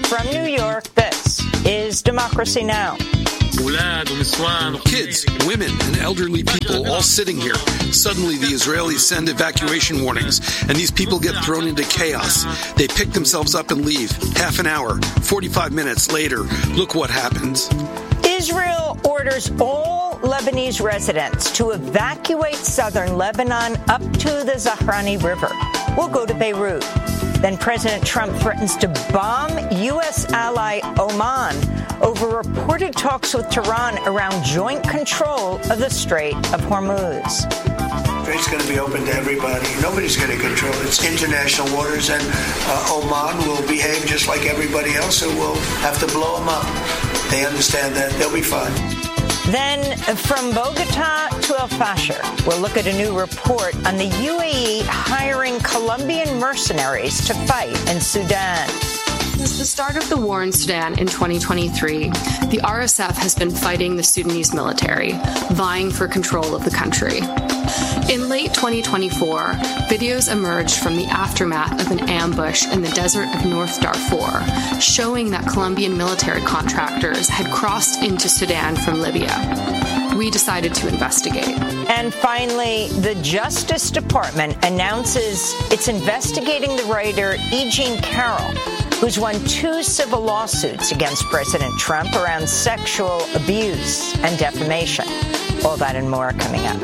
From New York, this is Democracy Now! Kids, women, and elderly people all sitting here. Suddenly, the Israelis send evacuation warnings, and these people get thrown into chaos. They pick themselves up and leave. Half an hour, 45 minutes later, look what happens. Israel orders all Lebanese residents to evacuate southern Lebanon up to the Zahrani River. We'll go to Beirut. Then President Trump threatens to bomb U.S. ally Oman over reported talks with Tehran around joint control of the Strait of Hormuz. It's going to be open to everybody. Nobody's going to control it. It's international waters, and Oman will behave just like everybody else, so we'll have to blow them up. They understand that. They'll be fine. Then, from Bogota to El Fasher, we'll look at a new report on the UAE hiring Colombian mercenaries to fight in Sudan. Since the start of the war in Sudan in 2023, the RSF has been fighting the Sudanese military, vying for control of the country. In late 2024, videos emerged from the aftermath of an ambush in the desert of North Darfur, showing that Colombian military contractors had crossed into Sudan from Libya. We decided to investigate. And finally, the Justice Department announces it's investigating the writer E. Jean Carroll, who's won 2 civil lawsuits against President Trump around sexual abuse and defamation. All that and more coming up.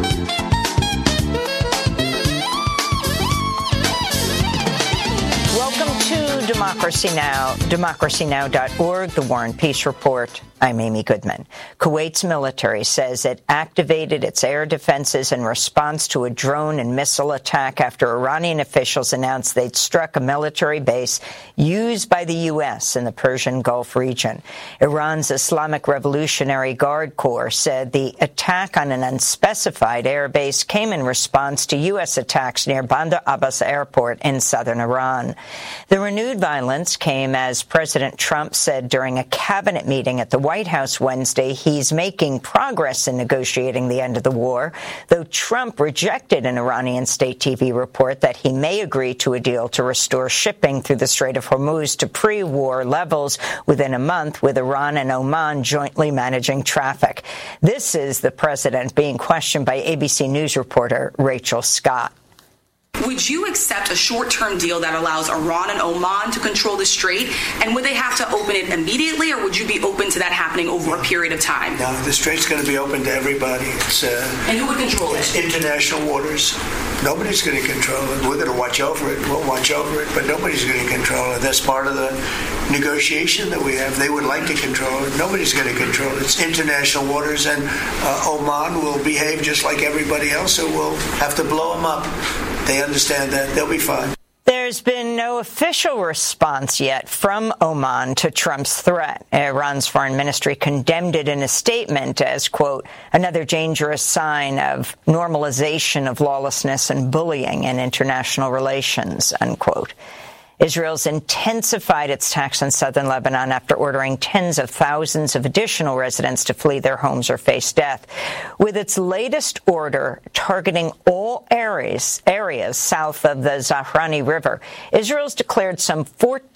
Welcome to Democracy Now!, democracynow.org, The War and Peace Report. I'm Amy Goodman. Kuwait's military says it activated its air defenses in response to a drone and missile attack after Iranian officials announced they'd struck a military base used by the U.S. in the Persian Gulf region. Iran's Islamic Revolutionary Guard Corps said the attack on an unspecified air base came in response to U.S. attacks near Bandar Abbas Airport in southern Iran. The renewed violence came as President Trump said during a cabinet meeting at the White House Wednesday he's making progress in negotiating the end of the war, though Trump rejected an Iranian state TV report that he may agree to a deal to restore shipping through the Strait of Hormuz to pre-war levels within a month, with Iran and Oman jointly managing traffic. This is the president being questioned by ABC News reporter Rachel Scott. Would you accept a short-term deal that allows Iran and Oman to control the strait? And would they have to open it immediately, or would you be open to that happening over a period of time? No, the strait's going to be open to everybody. And who would control it? International waters. Nobody's going to control it. We're going to watch over it. We'll watch over it, but nobody's going to control it. That's part of the negotiation that we have. They would like to control it. Nobody's going to control it. It's international waters, and Oman will behave just like everybody else, so we'll have to blow them up. They understand that. They'll be fine. There's been no official response yet from Oman to Trump's threat. Iran's foreign ministry condemned it in a statement as, quote, another dangerous sign of normalization of lawlessness and bullying in international relations, unquote. Israel's intensified its attacks on southern Lebanon after ordering tens of thousands of additional residents to flee their homes or face death. With its latest order targeting all areas south of the Zahrani River, Israel's declared some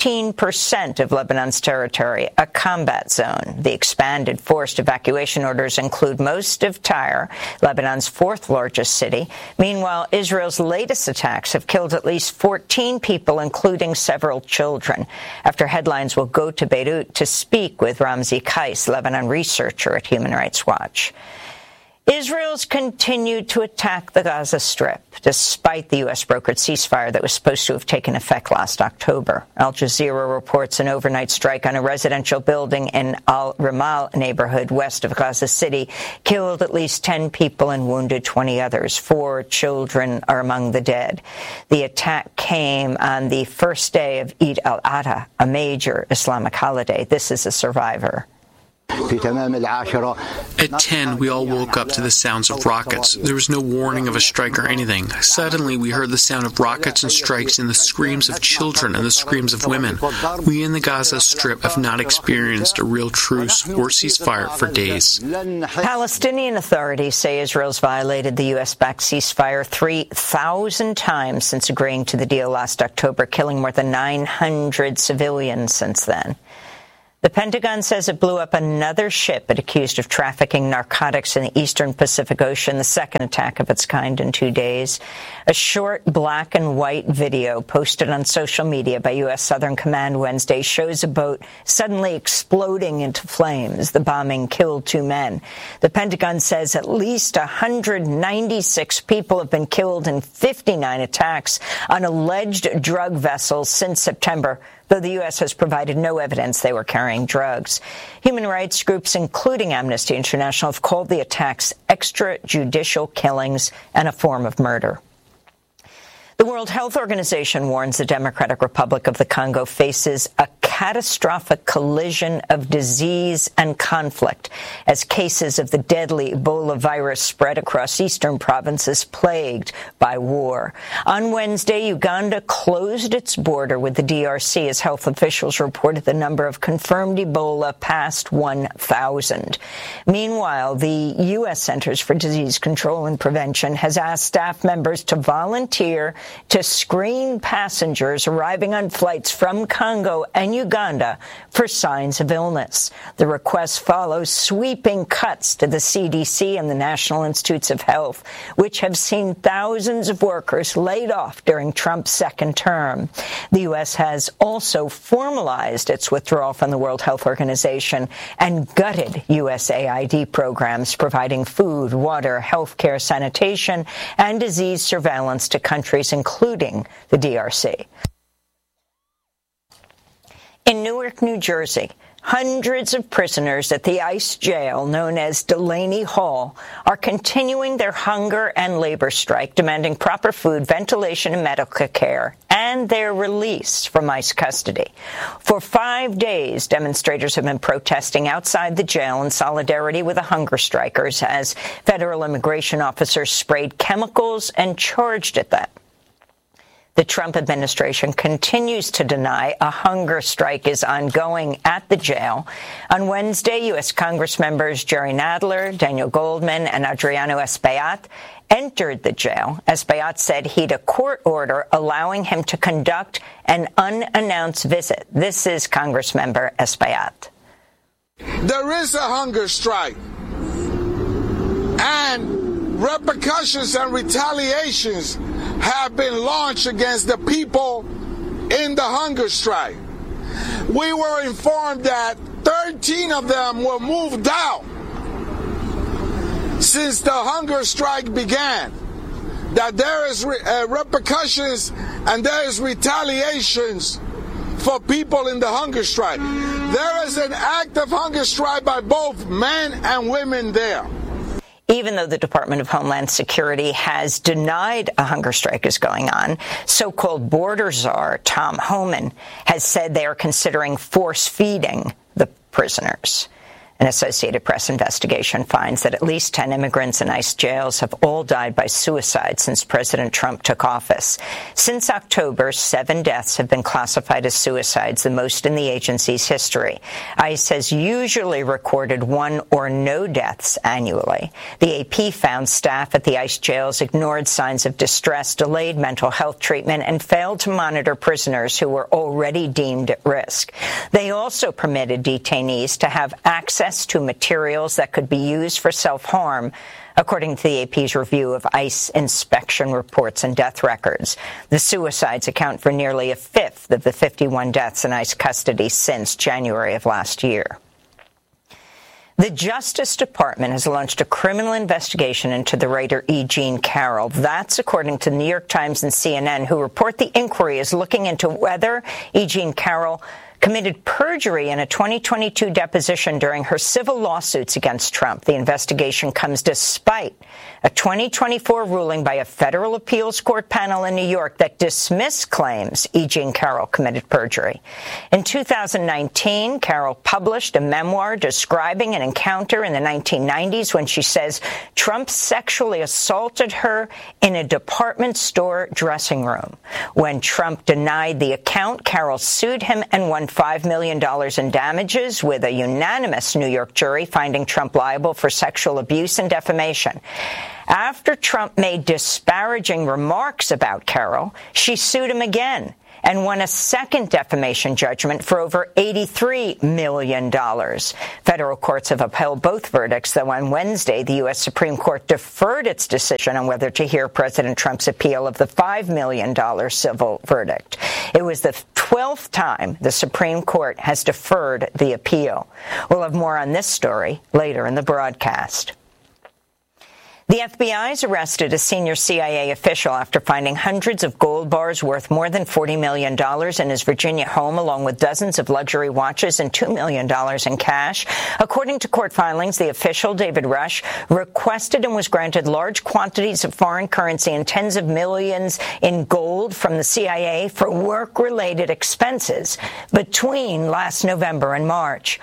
14% of Lebanon's territory a combat zone. The expanded forced evacuation orders include most of Tyre, Lebanon's 4th largest city. Meanwhile, Israel's latest attacks have killed at least 14 people, including several children. After headlines, will go to Beirut to speak with Ramzi Qais, Lebanon researcher at Human Rights Watch. Israel's continued to attack the Gaza Strip, despite the U.S.-brokered ceasefire that was supposed to have taken effect last October. Al Jazeera reports an overnight strike on a residential building in Al Rimal neighborhood west of Gaza City killed at least 10 people and wounded 20 others. 4 children are among the dead. The attack came on the first day of Eid al-Adha, a major Islamic holiday. This is a survivor. At 10, we all woke up to the sounds of rockets. There was no warning of a strike or anything. Suddenly, we heard the sound of rockets and strikes and the screams of children and the screams of women. We in the Gaza Strip have not experienced a real truce or ceasefire for days. Palestinian authorities say Israel's violated the U.S.-backed ceasefire 3,000 times since agreeing to the deal last October, killing more than 900 civilians since then. The Pentagon says it blew up another ship it accused of trafficking narcotics in the eastern Pacific Ocean, the second attack of its kind in 2 days. A short black and white video posted on social media by U.S. Southern Command Wednesday shows a boat suddenly exploding into flames. The bombing killed 2 men. The Pentagon says at least 196 people have been killed in 59 attacks on alleged drug vessels since September, though the U.S. has provided no evidence they were carrying drugs. Human rights groups, including Amnesty International, have called the attacks extrajudicial killings and a form of murder. The World Health Organization warns the Democratic Republic of the Congo faces a catastrophic collision of disease and conflict as cases of the deadly Ebola virus spread across eastern provinces plagued by war. On Wednesday, Uganda closed its border with the DRC as health officials reported the number of confirmed Ebola passed 1,000. Meanwhile, the U.S. Centers for Disease Control and Prevention has asked staff members to volunteer to screen passengers arriving on flights from Congo and Uganda for signs of illness. The request follows sweeping cuts to the CDC and the National Institutes of Health, which have seen thousands of workers laid off during Trump's second term. The U.S. has also formalized its withdrawal from the World Health Organization and gutted USAID programs providing food, water, health care, sanitation, and disease surveillance to countries including the DRC. In Newark, New Jersey, hundreds of prisoners at the ICE jail known as Delaney Hall are continuing their hunger and labor strike, demanding proper food, ventilation, and medical care, and their release from ICE custody. For 5 days, demonstrators have been protesting outside the jail in solidarity with the hunger strikers as federal immigration officers sprayed chemicals and charged at them. The Trump administration continues to deny a hunger strike is ongoing at the jail. On Wednesday, U.S. Congress members Jerry Nadler, Daniel Goldman, and Adriano Espaillat entered the jail. Espaillat said he'd a court order allowing him to conduct an unannounced visit. This is Congressmember Espaillat. There is a hunger strike, and repercussions and retaliations have been launched against the people in the hunger strike. We were informed that 13 of them were moved out since the hunger strike began, that there is repercussions and there is retaliations for people in the hunger strike. There is an active hunger strike by both men and women there. Even though the Department of Homeland Security has denied a hunger strike is going on, so-called border czar Tom Homan has said they are considering force-feeding the prisoners. An Associated Press investigation finds that at least 10 immigrants in ICE jails have all died by suicide since President Trump took office. Since October, 7 deaths have been classified as suicides, the most in the agency's history. ICE has usually recorded 1 or no deaths annually. The AP found staff at the ICE jails ignored signs of distress, delayed mental health treatment, and failed to monitor prisoners who were already deemed at risk. They also permitted detainees to have access to materials that could be used for self-harm, according to the AP's review of ICE inspection reports and death records. The suicides account for nearly a fifth of the 51 deaths in ICE custody since January of last year. The Justice Department has launched a criminal investigation into the writer E. Jean Carroll. That's according to the New York Times and CNN, who report the inquiry is looking into whether E. Jean Carroll committed perjury in a 2022 deposition during her civil lawsuits against Trump. The investigation comes despite a 2024 ruling by a federal appeals court panel in New York that dismissed claims E. Jean Carroll committed perjury. In 2019, Carroll published a memoir describing an encounter in the 1990s when she says Trump sexually assaulted her in a department store dressing room. When Trump denied the account, Carroll sued him and won $5 million in damages, with a unanimous New York jury finding Trump liable for sexual abuse and defamation. After Trump made disparaging remarks about Carroll, she sued him again and won a second defamation judgment for over $83 million. Federal courts have upheld both verdicts, though on Wednesday, the U.S. Supreme Court deferred its decision on whether to hear President Trump's appeal of the $5 million civil verdict. It was the 12th time the Supreme Court has deferred the appeal. We'll have more on this story later in the broadcast. The FBI has arrested a senior CIA official after finding hundreds of gold bars worth more than $40 million in his Virginia home, along with dozens of luxury watches and $2 million in cash. According to court filings, the official, David Rush, requested and was granted large quantities of foreign currency and tens of millions in gold from the CIA for work-related expenses between last November and March.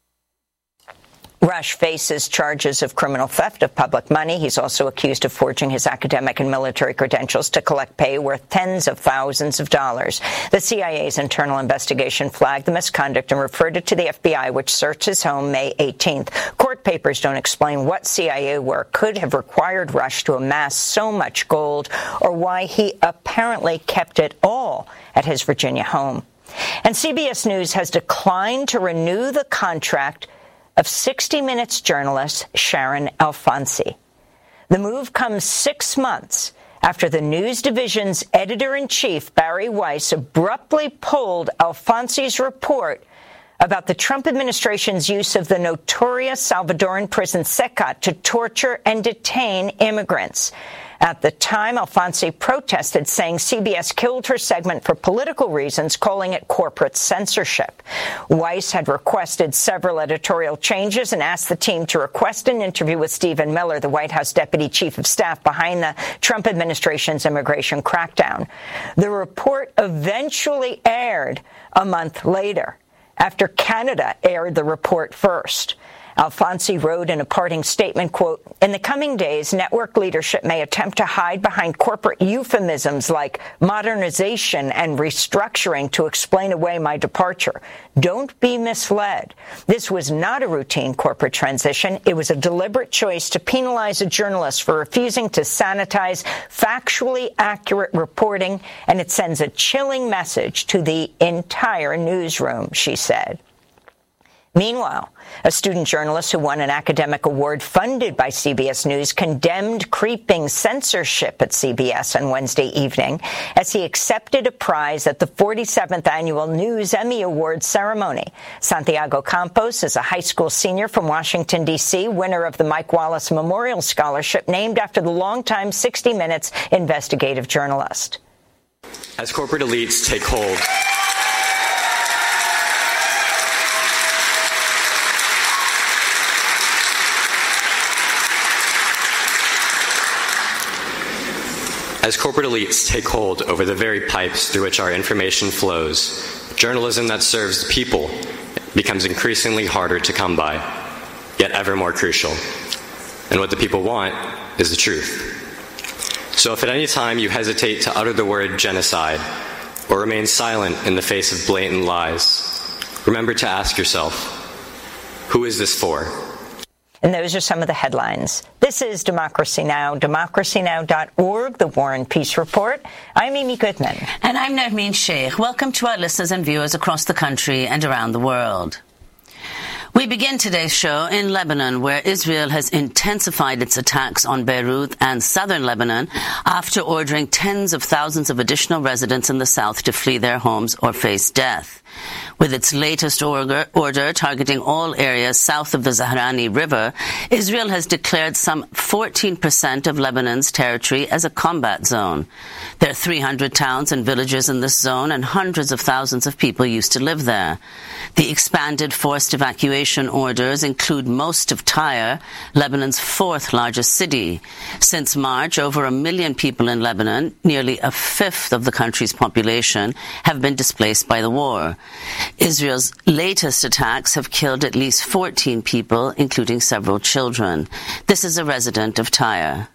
Rush faces charges of criminal theft of public money. He's also accused of forging his academic and military credentials to collect pay worth tens of thousands of dollars. The CIA's internal investigation flagged the misconduct and referred it to the FBI, which searched his home May 18th. Court papers don't explain what CIA work could have required Rush to amass so much gold, or why he apparently kept it all at his Virginia home. And CBS News has declined to renew the contract of 60 Minutes journalist Sharon Alfonsi. The move comes 6 months after the news division's editor-in-chief, Barry Weiss, abruptly pulled Alfonsi's report about the Trump administration's use of the notorious Salvadoran prison SECOT to torture and detain immigrants. At the time, Alfonsi protested, saying CBS killed her segment for political reasons, calling it corporate censorship. Weiss had requested several editorial changes and asked the team to request an interview with Stephen Miller, the White House deputy chief of staff behind the Trump administration's immigration crackdown. The report eventually aired a month later, after Canada aired the report first. Alfonsi wrote in a parting statement, quote, "In the coming days, network leadership may attempt to hide behind corporate euphemisms like modernization and restructuring to explain away my departure. Don't be misled. This was not a routine corporate transition. It was a deliberate choice to penalize a journalist for refusing to sanitize factually accurate reporting, and it sends a chilling message to the entire newsroom," she said. Meanwhile, a student journalist who won an academic award funded by CBS News condemned creeping censorship at CBS on Wednesday evening as he accepted a prize at the 47th annual News Emmy Awards ceremony. Santiago Campos is a high school senior from Washington, D.C., winner of the Mike Wallace Memorial Scholarship, named after the longtime 60 Minutes investigative journalist. As corporate elites take hold, over the very pipes through which our information flows, journalism that serves the people becomes increasingly harder to come by, yet ever more crucial. And what the people want is the truth. So if at any time you hesitate to utter the word genocide or remain silent in the face of blatant lies, remember to ask yourself, who is this for? And those are some of the headlines. This is Democracy Now!, democracynow.org, The War and Peace Report. I'm Amy Goodman. And I'm Nermeen Sheikh. Welcome to our listeners and viewers across the country and around the world. We begin today's show in Lebanon, where Israel has intensified its attacks on Beirut and southern Lebanon after ordering tens of thousands of additional residents in the south to flee their homes or face death. With its latest order targeting all areas south of the Zahrani River, Israel has declared some 14% of Lebanon's territory as a combat zone. There are 300 towns and villages in this zone, and hundreds of thousands of people used to live there. The expanded forced evacuation orders include most of Tyre, Lebanon's fourth largest city. Since March, over 1 million people in Lebanon, nearly a fifth of the country's population, have been displaced by the war. Israel's latest attacks have killed at least 14 people, including several children. This is a resident of Tyre.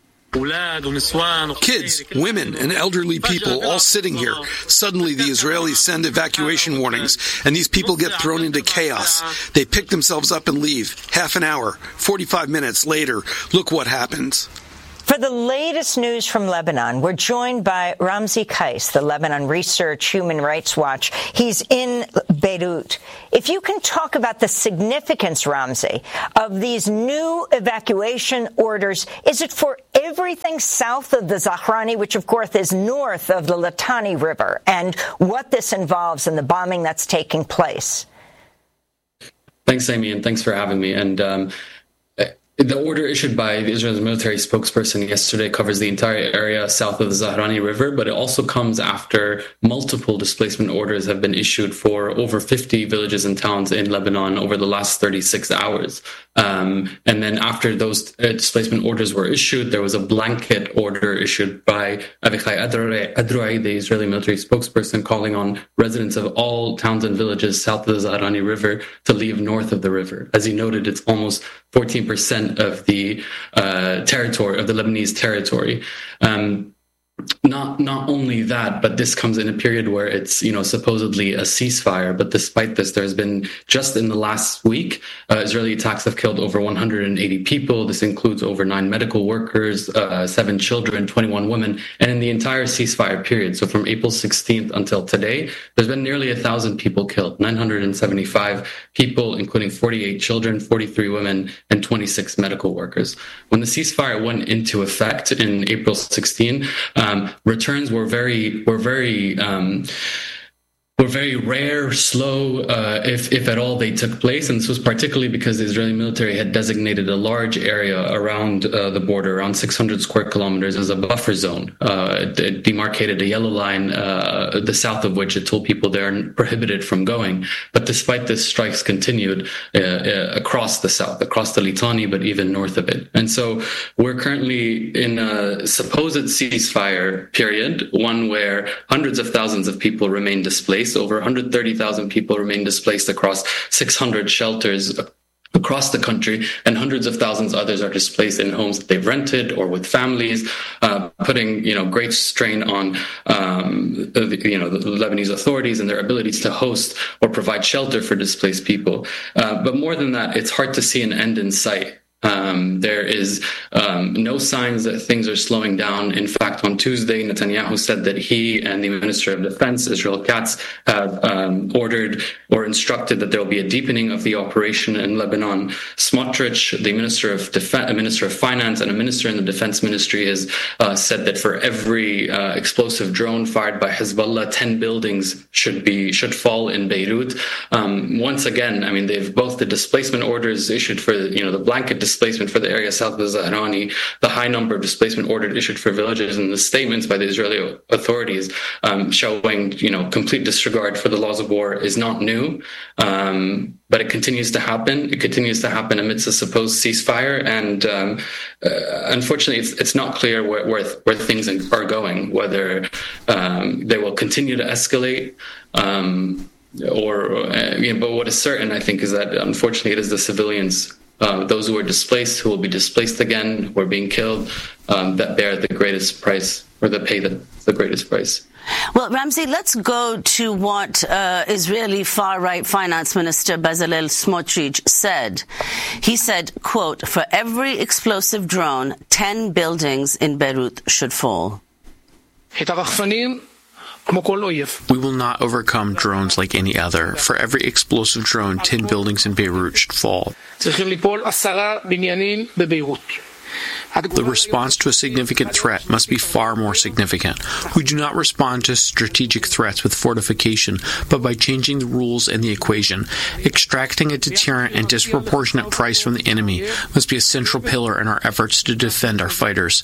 Kids, women, and elderly people all sitting here. Suddenly, the Israelis send evacuation warnings, and these people get thrown into chaos. They pick themselves up and leave. Half an hour, 45 minutes later, look what happens. For the latest news from Lebanon, we're joined by Ramzi Qais, the Lebanon Research Human Rights Watch. He's in Beirut. If you can talk about the significance, Ramzi, of these new evacuation orders, is it for everything south of the Zahrani, which of course is north of the Litani River, and what this involves in the bombing that's taking place? Thanks, Amy, and thanks for having me. And the order issued by Israel's military spokesperson yesterday covers the entire area south of the Zahrani River, but it also comes after multiple displacement orders have been issued for over 50 villages and towns in Lebanon over the last 36 hours. And then after those displacement orders were issued, there was a blanket order issued by Avichai Adroai, the Israeli military spokesperson, calling on residents of all towns and villages south of the Zahrani River to leave north of the river. As he noted, it's almost 14% of the territory, of the Lebanese territory. Not only that, but this comes in a period where it's, supposedly a ceasefire. But despite this, there's been, just in the last week, Israeli attacks have killed over 180 people. This includes over 9 medical workers, 7 children, 21 women. And in the entire ceasefire period, so from April 16th until today, there's been nearly 1,000 people killed, 975 people, including 48 children, 43 women, and 26 medical workers. When the ceasefire went into effect in April 16, returns were very rare, slow, if at all they took place. And this was particularly because the Israeli military had designated a large area around the border, around 600 square kilometers, as a buffer zone. It demarcated a yellow line, the south of which it told people they're prohibited from going. But despite this, strikes continued across the south, across the Litani, but even north of it. And so we're currently in a supposed ceasefire period, one where hundreds of thousands of people remain displaced. Over 130,000 people remain displaced across 600 shelters across the country, and hundreds of thousands others are displaced in homes that they've rented or with families, putting great strain on the Lebanese authorities and their abilities to host or provide shelter for displaced people. But more than that, it's hard to see an end in sight. There is no signs that things are slowing down. In fact, on Tuesday, Netanyahu said that he and the Minister of Defense, Israel Katz, have ordered or instructed that there will be a deepening of the operation in Lebanon. Smotrich, the Minister of Finance, and a minister in the Defense Ministry has said that for every explosive drone fired by Hezbollah, 10 buildings should fall in Beirut. Once again, they've both the displacement orders issued for the blanket displacement for the area south of the Zahrani, the high number of displacement orders issued for villages, and the statements by the Israeli authorities showing complete disregard for the laws of war is not new, but it continues to happen. It continues to happen amidst a supposed ceasefire, and unfortunately, it's not clear where things are going, whether they will continue to escalate. But what is certain, I think, is that unfortunately it is the civilians, those who are displaced, who will be displaced again, who are being killed, that bear the greatest price, or that pay the greatest price. Well, Ramzi, let's go to what Israeli far-right finance minister Bezalel Smotrich said. He said, quote, "For every explosive drone, 10 buildings in Beirut should fall." We will not overcome drones like any other. For every explosive drone, 10 buildings in Beirut should fall. The response to a significant threat must be far more significant. We do not respond to strategic threats with fortification, but by changing the rules and the equation. Extracting a deterrent and disproportionate price from the enemy must be a central pillar in our efforts to defend our fighters.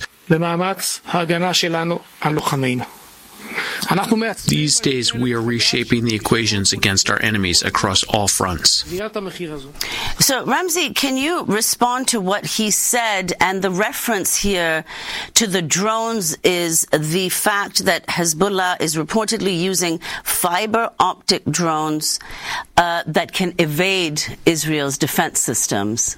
These days, we are reshaping the equations against our enemies across all fronts. So, Ramzi, can you respond to what he said? And the reference here to the drones is the fact that Hezbollah is reportedly using fiber optic drones that can evade Israel's defense systems.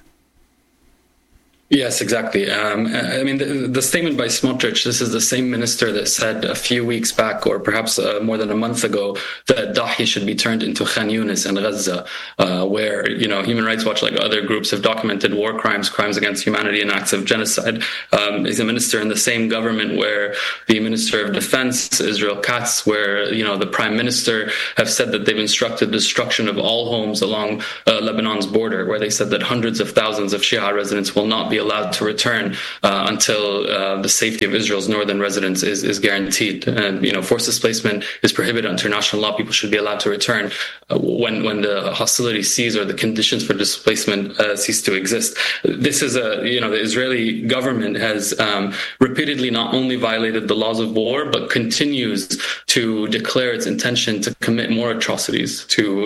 Yes, exactly. I mean, the statement by Smotrich, this is the same minister that said a few weeks back, or perhaps more than a month ago, that Dahi should be turned into Khan Yunis and Gaza, where, Human Rights Watch, like other groups, have documented war crimes, crimes against humanity, and acts of genocide. He's a minister in the same government where the Minister of Defense, Israel Katz, where, the Prime Minister have said that they've instructed destruction of all homes along Lebanon's border, where they said that hundreds of thousands of Shia residents will not be allowed to return until the safety of Israel's northern residents is guaranteed. And forced displacement is prohibited under international law. People should be allowed to return when the hostility ceases or the conditions for displacement cease to exist. This is the Israeli government has repeatedly not only violated the laws of war, but continues to declare its intention to commit more atrocities, to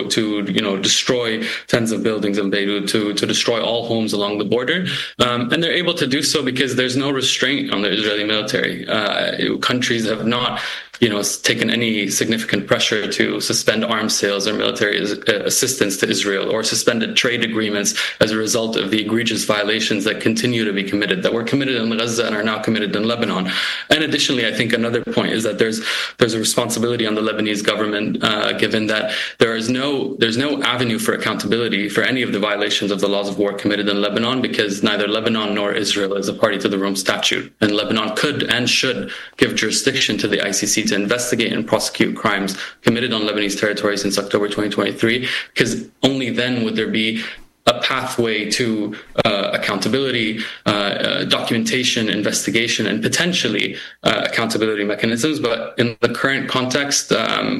destroy tens of buildings in Beirut, to destroy all homes along the border. And they're able to do so because there's no restraint on the Israeli military. Countries have not taken any significant pressure to suspend arms sales or military assistance to Israel, or suspended trade agreements as a result of the egregious violations that continue to be committed, that were committed in Gaza and are now committed in Lebanon. And additionally, I think another point is that there's a responsibility on the Lebanese government, given that there's no avenue for accountability for any of the violations of the laws of war committed in Lebanon, because neither Lebanon nor Israel is a party to the Rome Statute. And Lebanon could and should give jurisdiction to the ICC to investigate and prosecute crimes committed on Lebanese territory since October 2023, because only then would there be a pathway to accountability, documentation, investigation, and potentially accountability mechanisms. But in the current context,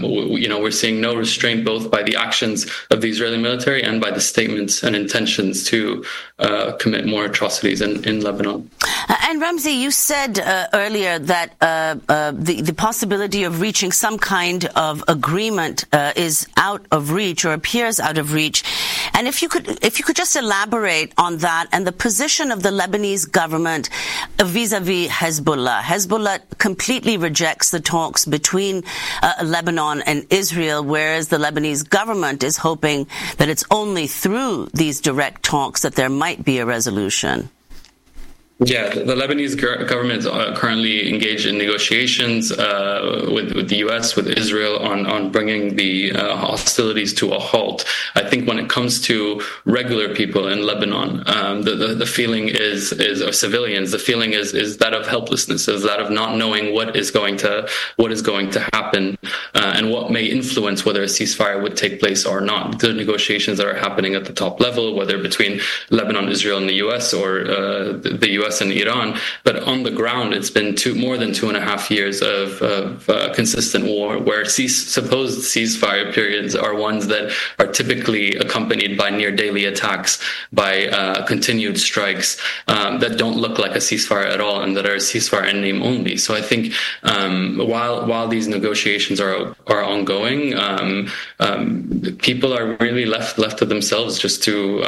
we're seeing no restraint both by the actions of the Israeli military and by the statements and intentions to commit more atrocities in Lebanon. And Ramzi, you said earlier that the possibility of reaching some kind of agreement is out of reach, or appears out of reach. And if you could just elaborate on that and the position of the Lebanese government vis-a-vis Hezbollah. Hezbollah completely rejects the talks between Lebanon and Israel, whereas the Lebanese government is hoping that it's only through these direct talks that there might be a resolution. Yeah, the Lebanese government is currently engaged in negotiations with the U.S., with Israel, on bringing the hostilities to a halt. I think when it comes to regular people in Lebanon, the feeling is of civilians. The feeling is that of helplessness, is that of not knowing what is going to happen, and what may influence whether a ceasefire would take place or not. The negotiations that are happening at the top level, whether between Lebanon, Israel, and the U.S., or the U.S. and Iran, but on the ground, it's been more than 2.5 years of consistent war, where supposed ceasefire periods are ones that are typically accompanied by near daily attacks, by continued strikes that don't look like a ceasefire at all, and that are a ceasefire in name only. So I think while these negotiations are ongoing, people are really left to themselves just to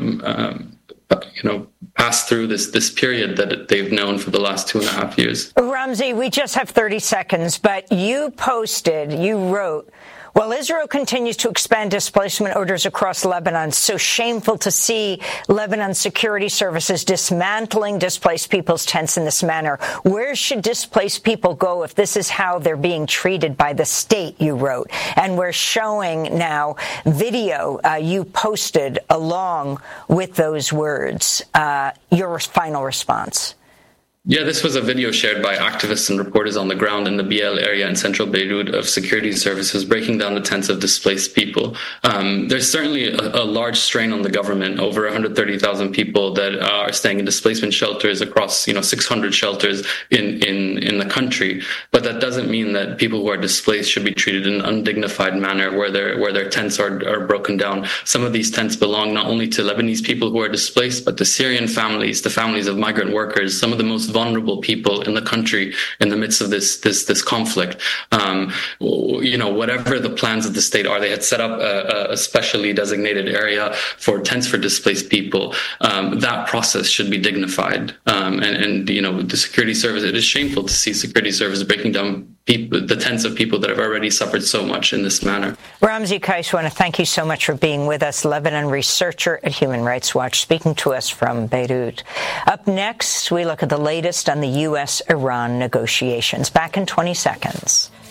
pass through this period that they've known for the last 2.5 years. Ramzi, we just have 30 seconds, but you wrote, while Israel continues to expand displacement orders across Lebanon, so shameful to see Lebanon security services dismantling displaced people's tents in this manner. Where should displaced people go if this is how they're being treated by the state, you wrote? And we're showing now video you posted along with those words. Your final response. Yeah, this was a video shared by activists and reporters on the ground in the Biel area in central Beirut of security services breaking down the tents of displaced people. There's certainly a large strain on the government, over 130,000 people that are staying in displacement shelters across 600 shelters in the country. But that doesn't mean that people who are displaced should be treated in an undignified manner where their tents are broken down. Some of these tents belong not only to Lebanese people who are displaced, but to Syrian families, the families of migrant workers, some of the most vulnerable people in the country in the midst of this conflict. Whatever the plans of the state are, they had set up a specially designated area for tents for displaced people. That process should be dignified. The security service, it is shameful to see security service breaking down the tents of people that have already suffered so much in this manner. Ramzi Qais, I want to thank you so much for being with us, Lebanon researcher at Human Rights Watch, speaking to us from Beirut. Up next, we look at the latest on the U.S.-Iran negotiations. Back in 20 seconds.